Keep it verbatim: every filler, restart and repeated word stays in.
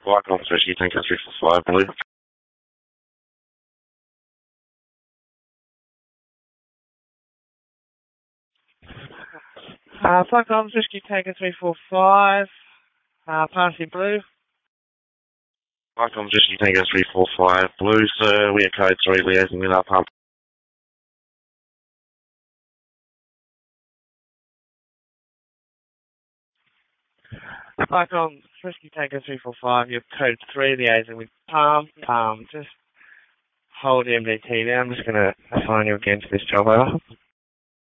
White Comms Rescue Tanker three four five, blue. Uh, White Comms Rescue Tanker three four five, uh, passing blue. White Comms Rescue Tanker three four five, blue, sir. We are code three, liaising with our pump. White Comms Rescue Tanker three four five, you're code three, liaising with pump. Um, just hold M D T now. I'm just going to assign you again to this job, over.